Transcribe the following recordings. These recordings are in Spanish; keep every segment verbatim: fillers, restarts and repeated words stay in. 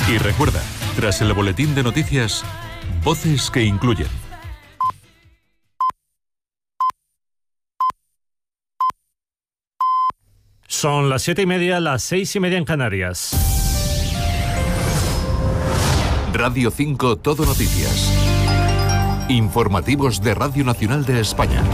Y recuerda, tras el boletín de noticias, voces que incluyen. Son las siete y media, las seis y media en Canarias. Radio cinco Todo Noticias. Informativos de Radio Nacional de España.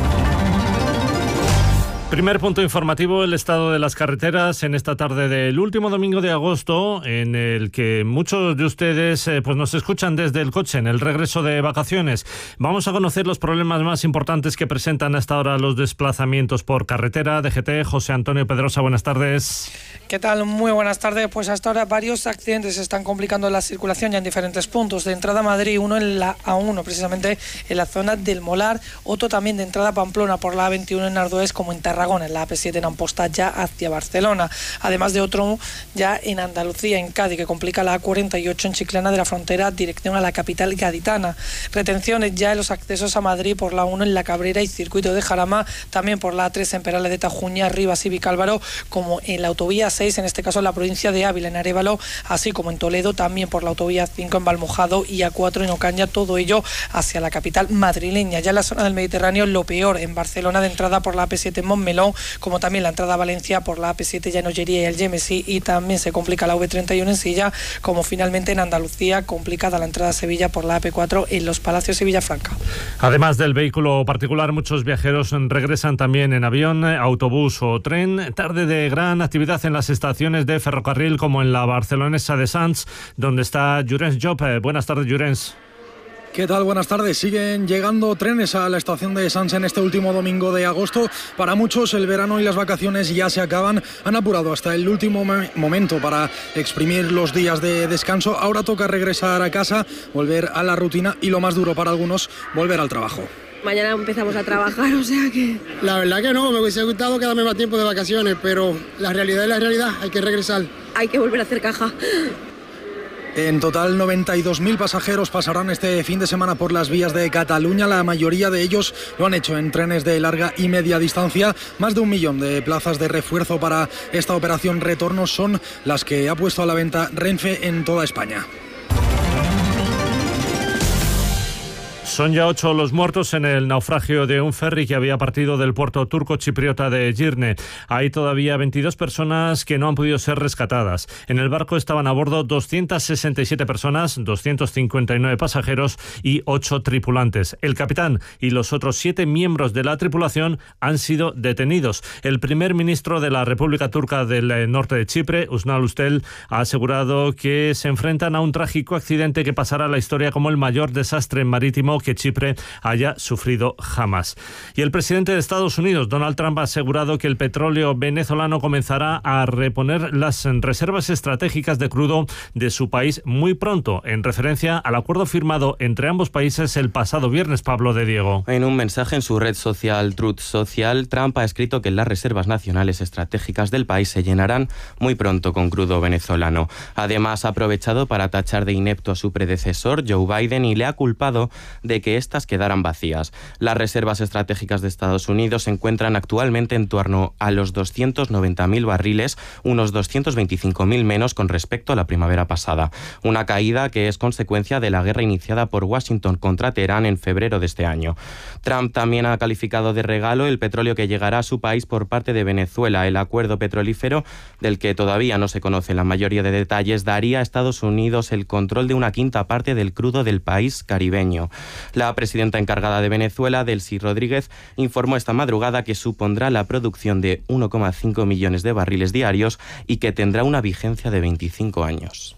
Primer punto informativo, el estado de las carreteras en esta tarde del último domingo de agosto, en el que muchos de ustedes eh, pues nos escuchan desde el coche en el regreso de vacaciones. Vamos a conocer los problemas más importantes que presentan hasta ahora los desplazamientos por carretera. D G T, José Antonio Pedrosa, buenas tardes. ¿Qué tal? Muy buenas tardes. Pues hasta ahora varios accidentes están complicando la circulación ya en diferentes puntos. De entrada a Madrid, uno en la A uno, precisamente en la zona del Molar, otro también de entrada a Pamplona por la A veintiuno en Ardoés, como en Tarragona, en la A P siete en Amposta ya hacia Barcelona. Además de otro ya en Andalucía, en Cádiz, que complica la A cuarenta y ocho en Chiclana de la Frontera, dirección a la capital gaditana. Retenciones ya en los accesos a Madrid por la A uno en La Cabrera y Circuito de Jarama, también por la A tres en Perales de Tajuña, Rivas y Vicálvaro, como en la autovía seis, en este caso en la provincia de Ávila, en Arévalo, así como en Toledo, también por la autovía cinco en Valmojado y A cuatro en Ocaña, todo ello hacia la capital madrileña. Ya en la zona del Mediterráneo, lo peor en Barcelona, de entrada por la A P siete en Montmeló, como también la entrada a Valencia por la A P siete ya en Ollería y Algemesí, y también se complica la V treinta y uno en Silla, como finalmente en Andalucía, complicada la entrada a Sevilla por la A P cuatro en Los Palacios y Villafranca. Además del vehículo particular, muchos viajeros regresan también en avión, autobús o tren. Tarde de gran actividad en las estaciones de ferrocarril, como en la barcelonesa de Sants, donde está Llorens Job. Buenas tardes, Llorens. ¿Qué tal? Buenas tardes. Siguen llegando trenes a la estación de Sants en este último domingo de agosto. Para muchos el verano y las vacaciones ya se acaban. Han apurado hasta el último momento para exprimir los días de descanso. Ahora toca regresar a casa, volver a la rutina y, lo más duro para algunos, volver al trabajo. Mañana empezamos a trabajar, o sea que... La verdad que no, me hubiese gustado quedarme más tiempo de vacaciones, pero la realidad es la realidad, hay que regresar. Hay que volver a hacer caja. En total, noventa y dos mil pasajeros pasarán este fin de semana por las vías de Cataluña. La mayoría de ellos lo han hecho en trenes de larga y media distancia. Más de un millón de plazas de refuerzo para esta operación retorno son las que ha puesto a la venta Renfe en toda España. Son ya ocho los muertos en el naufragio de un ferry que había partido del puerto turco chipriota de Girne. Hay todavía veintidós personas que no han podido ser rescatadas. En el barco estaban a bordo doscientas sesenta y siete personas, doscientos cincuenta y nueve pasajeros y ocho tripulantes. El capitán y los otros siete miembros de la tripulación han sido detenidos. El primer ministro de la República Turca del Norte de Chipre, Usnal Ustel, ha asegurado que se enfrentan a un trágico accidente que pasará a la historia como el mayor desastre marítimo que Chipre haya sufrido jamás. Y el presidente de Estados Unidos, Donald Trump, ha asegurado que el petróleo venezolano comenzará a reponer las reservas estratégicas de crudo de su país muy pronto, en referencia al acuerdo firmado entre ambos países el pasado viernes. Pablo de Diego. En un mensaje en su red social Truth Social, Trump ha escrito que las reservas nacionales estratégicas del país se llenarán muy pronto con crudo venezolano. Además, ha aprovechado para tachar de inepto a su predecesor, Joe Biden, y le ha culpado de que éstas quedaran vacías. Las reservas estratégicas de Estados Unidos se encuentran actualmente en torno a los doscientos noventa mil barriles, unos doscientos veinticinco mil menos con respecto a la primavera pasada. Una caída que es consecuencia de la guerra iniciada por Washington contra Teherán en febrero de este año. Trump también ha calificado de regalo el petróleo que llegará a su país por parte de Venezuela. El acuerdo petrolífero, del que todavía no se conoce la mayoría de detalles, daría a Estados Unidos el control de una quinta parte del crudo del país caribeño. La presidenta encargada de Venezuela, Delcy Rodríguez, informó esta madrugada que supondrá la producción de uno coma cinco millones de barriles diarios y que tendrá una vigencia de veinticinco años.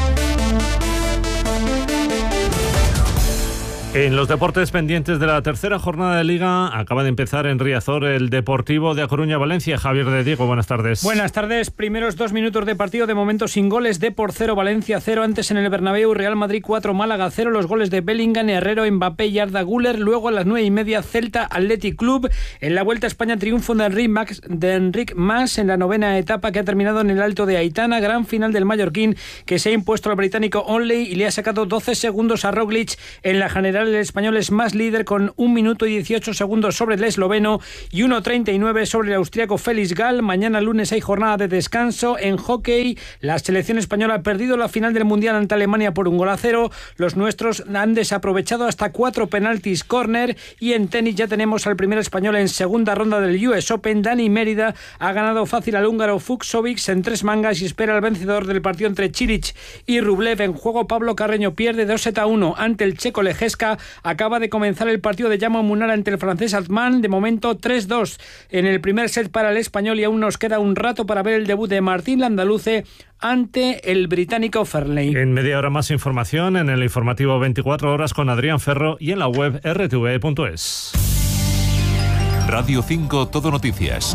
En los deportes pendientes de la tercera jornada de Liga, acaba de empezar en Riazor el Deportivo de A Coruña-Valencia. Javier de Diego, buenas tardes. Buenas tardes. Primeros dos minutos de partido, de momento sin goles. Depor cero, Valencia cero. Antes en el Bernabéu, Real Madrid cuatro, Málaga cero. Los goles de Bellingham, Herrero, Mbappé y Arda Güler. Luego a las nueve y media, Celta Athletic Club. En la Vuelta a España, triunfo de Enric Mas, de Enric Mas en la novena etapa, que ha terminado en el Alto de Aitana. Gran final del mallorquín, que se ha impuesto al británico Onley y le ha sacado doce segundos a Roglic en la general general el español es más líder con un minuto y dieciocho segundos sobre el esloveno y uno treinta y nueve sobre el austríaco Félix Gall. Mañana lunes hay jornada de descanso. En hockey, la selección española ha perdido la final del Mundial ante Alemania por un gol a cero. Los nuestros han desaprovechado hasta cuatro penaltis córner. Y en tenis ya tenemos al primer español en segunda ronda del U S Open. Dani Mérida ha ganado fácil al húngaro Fucsovics en tres mangas y espera al vencedor del partido entre Cilic y Rublev. En juego, Pablo Carreño pierde dos sets a uno ante el checo Lejeska. Acaba de comenzar el partido de Jaume Munar ante el francés Atman. De momento tres dos en el primer set para el español y aún nos queda un rato para ver el debut de Martín Landaluce ante el británico Fairley. En media hora más información en el informativo veinticuatro horas con Adrián Ferro y en la web r t v punto es. Radio cinco Todo Noticias.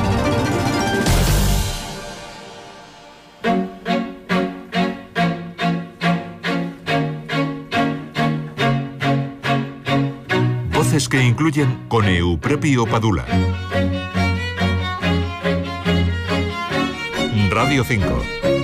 Voces que incluyen con Eupropio Padula. Radio cinco.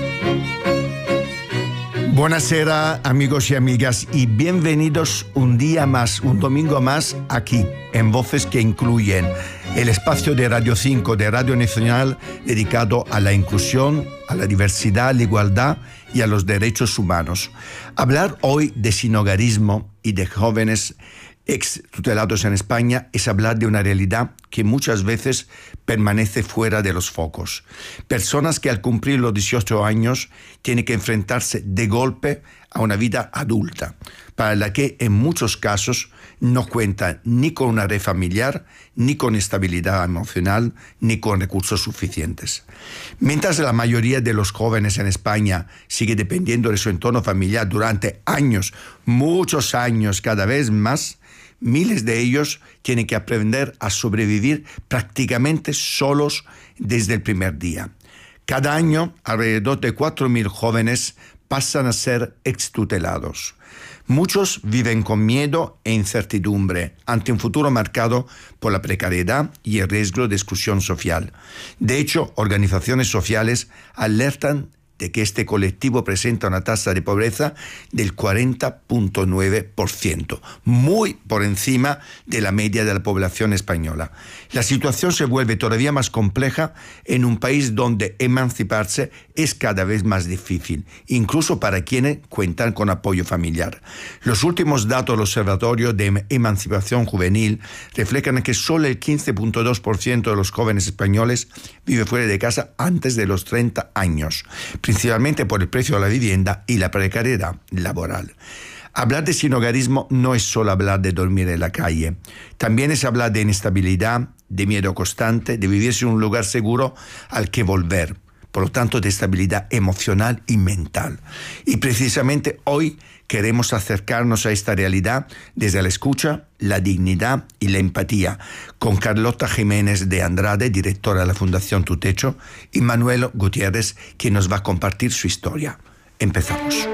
Buonasera, amigos y amigas, y bienvenidos un día más, un domingo más, aquí, en Voces que Incluyen, el espacio de Radio cinco, de Radio Nacional, dedicado a la inclusión, a la diversidad, a la igualdad y a los derechos humanos. Hablar hoy de sinhogarismo y de jóvenes ex tutelados en España es hablar de una realidad que muchas veces permanece fuera de los focos. Personas que al cumplir los dieciocho años tienen que enfrentarse de golpe a una vida adulta, para la que en muchos casos no cuentan ni con una red familiar, ni con estabilidad emocional, ni con recursos suficientes. Mientras la mayoría de los jóvenes en España sigue dependiendo de su entorno familiar durante años, muchos años, cada vez más, miles de ellos tienen que aprender a sobrevivir prácticamente solos desde el primer día. Cada año, alrededor de cuatro mil jóvenes pasan a ser extutelados. Muchos viven con miedo e incertidumbre ante un futuro marcado por la precariedad y el riesgo de exclusión social. De hecho, organizaciones sociales alertan de que este colectivo presenta una tasa de pobreza del cuarenta punto nueve por ciento, muy por encima de la media de la población española. La situación se vuelve todavía más compleja en un país donde emanciparse es cada vez más difícil, incluso para quienes cuentan con apoyo familiar. Los últimos datos del Observatorio de Emancipación Juvenil reflejan que solo el quince punto dos por ciento de los jóvenes españoles vive fuera de casa antes de los treinta años, principalmente por el precio de la vivienda y la precariedad laboral. Hablar de sinhogarismo no es solo hablar de dormir en la calle, también es hablar de inestabilidad, de miedo constante, de vivir sin un lugar seguro al que volver, por lo tanto de estabilidad emocional y mental. Y precisamente hoy queremos acercarnos a esta realidad desde la escucha, la dignidad y la empatía, con Carlota Jiménez de Andrade, directora de la Fundación Tu Techo, y Manuel Gutiérrez, quien nos va a compartir su historia. Empezamos.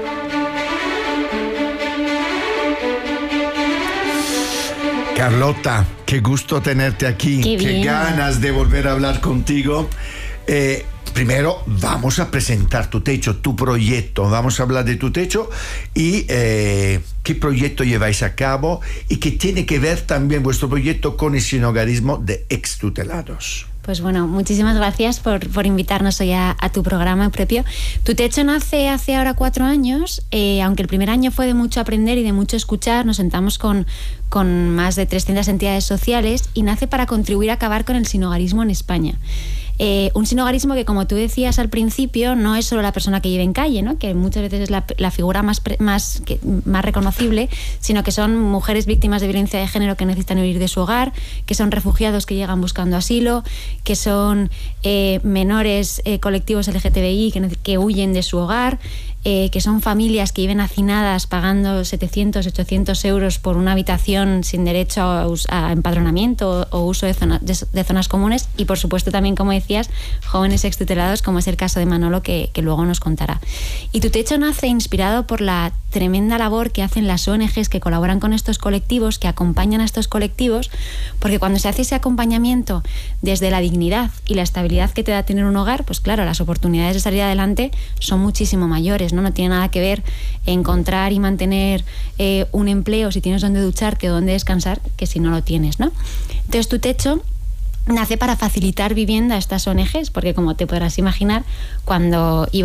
Carlota, qué gusto tenerte aquí. Qué, qué ganas de volver a hablar contigo. Eh, Primero vamos a presentar Tu Techo, tu proyecto. Vamos a hablar de Tu Techo y eh, qué proyecto lleváis a cabo y qué tiene que ver también vuestro proyecto con el sinhogarismo de extutelados. Pues bueno, muchísimas gracias por, por invitarnos hoy a, a tu programa propio. Tu Techo nace hace ahora cuatro años, eh, aunque el primer año fue de mucho aprender y de mucho escuchar. Nos sentamos con, con más de trescientas entidades sociales y nace para contribuir a acabar con el sinhogarismo en España. Eh, un sinhogarismo que, como tú decías al principio, no es solo la persona que vive en calle, ¿no? Que muchas veces es la, la figura más, más, que, más reconocible, sino que son mujeres víctimas de violencia de género que necesitan huir de su hogar, que son refugiados que llegan buscando asilo, que son eh, menores eh, colectivos L G T B I que, que huyen de su hogar, eh, que son familias que viven hacinadas pagando setecientos, ochocientos euros por una habitación sin derecho a, a empadronamiento o, o uso de, zona, de, de zonas comunes, y por supuesto también, como decías, jóvenes extutelados, como es el caso de Manolo, que, que luego nos contará. Y Tu Techo nace inspirado por la tremenda labor que hacen las O N Ges que colaboran con estos colectivos, que acompañan a estos colectivos, porque cuando se hace ese acompañamiento desde la dignidad y la estabilidad que te da tener un hogar, pues claro, las oportunidades de salir adelante son muchísimo mayores, ¿no? No tiene nada que ver encontrar y mantener eh, un empleo si tienes donde ducharte o donde descansar que si no lo tienes, ¿no? Entonces, Tu Techo nace para facilitar vivienda a estas O N Ges, porque como te podrás imaginar, cuando iba